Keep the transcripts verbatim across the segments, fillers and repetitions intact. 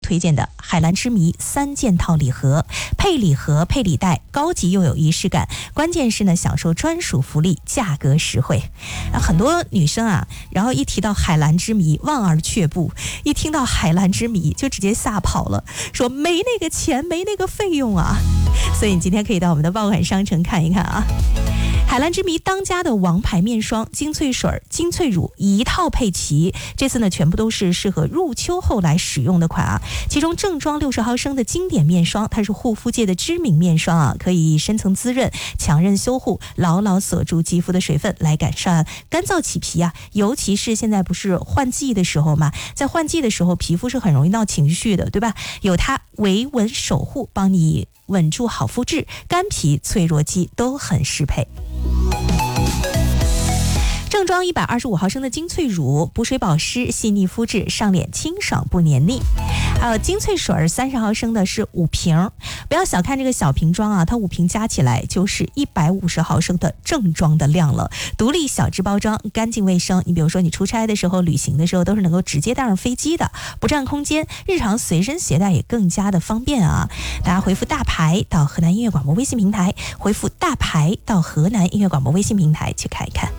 推荐的海蓝之谜三件套礼盒，配礼盒配礼袋，高级又有仪式感，关键是呢享受专属福利，价格实惠。很多女生啊，然后一提到海蓝之谜望而却步，一听到海蓝之谜就直接吓跑了，说没那个钱没那个费用啊。所以你今天可以到我们的爆款商城看一看啊。海蓝之谜当家的王牌面霜、精粹水、精粹乳一套配齐，这次呢全部都是适合入秋后来使用的款啊。其中正装六十毫升的经典面霜，它是护肤界的知名面霜啊，可以深层滋润、强韧修护，牢牢锁住肌肤的水分，来改善干燥起皮啊。尤其是现在不是换季的时候嘛，在换季的时候皮肤是很容易闹情绪的，对吧？有它维稳守护，帮你稳住好肤质，干皮脆弱肌都很适配。正装一百二十五毫升的精粹乳，补水保湿，细腻肤质，上脸清爽不黏腻。还有精粹水三十毫升的是五瓶，不要小看这个小瓶装啊，它五瓶加起来就是一百五十毫升的正装的量了。独立小只包装，干净卫生。你比如说你出差的时候、旅行的时候，都是能够直接带上飞机的，不占空间，日常随身携带也更加的方便啊。大家回复大牌到河南音乐广播微信平台，回复大牌到河南音乐广播微信平台去看一看。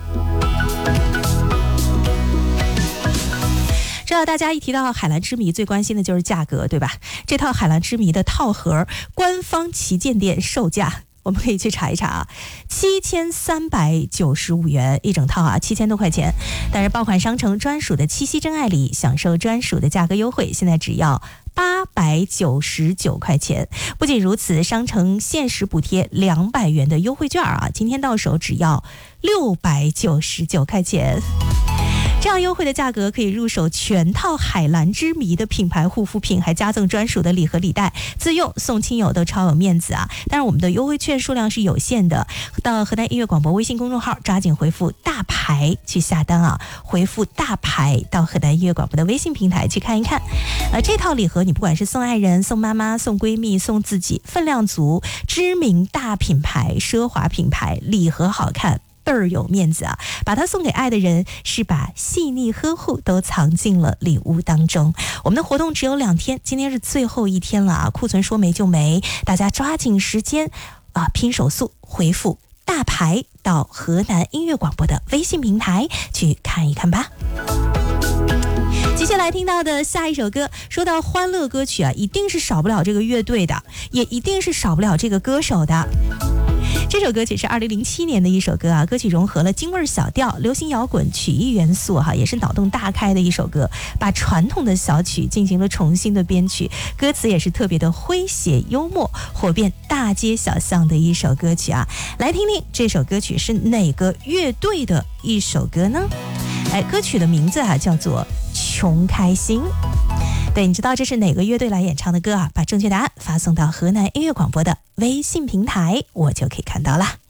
知道大家一提到海蓝之谜最关心的就是价格，对吧？这套海蓝之谜的套盒官方旗舰店售价我们可以去查一查啊，七千三百九十五元一整套啊，七千多块钱。但是爆款商城专属的七夕真爱礼，享受专属的价格优惠，现在只要八百九十九块钱。不仅如此，商城限时补贴两百元的优惠券啊，今天到手只要六百九十九块钱。这样优惠的价格可以入手全套海蓝之谜的品牌护肤品，还加赠专属的礼盒礼袋，自用送亲友都超有面子啊！但是我们的优惠券数量是有限的，到河南音乐广播微信公众号抓紧回复大牌去下单啊！回复大牌到河南音乐广播的微信平台去看一看。呃，这套礼盒你不管是送爱人、送妈妈、送闺蜜、送自己，分量足，知名大品牌、奢华品牌，礼盒好看，倍儿有面子啊！把它送给爱的人，是把细腻呵护都藏进了礼物当中。我们的活动只有两天，今天是最后一天了啊！库存说没就没，大家抓紧时间啊，拼手速，回复大牌到河南音乐广播的微信平台去看一看吧。接下来听到的下一首歌，说到欢乐歌曲啊，一定是少不了这个乐队的，也一定是少不了这个歌手的。这首歌曲是二零零七年的一首歌啊，歌曲融合了京味小调、流行摇滚、曲艺元素哈、啊，也是脑洞大开的一首歌，把传统的小曲进行了重新的编曲，歌词也是特别的诙谐幽默，火遍大街小巷的一首歌曲啊。来听听这首歌曲是哪个乐队的一首歌呢？哎，歌曲的名字啊叫做《穷开心》。对，你知道这是哪个乐队来演唱的歌啊？把正确答案发送到河南音乐广播的微信平台，我就可以看到了。